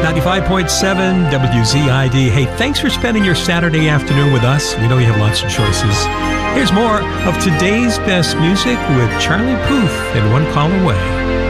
95.7 WZID. Hey, thanks for spending your Saturday afternoon with us. We know you have lots of choices. Here's more of today's best music with Charlie Puth and One Call Away.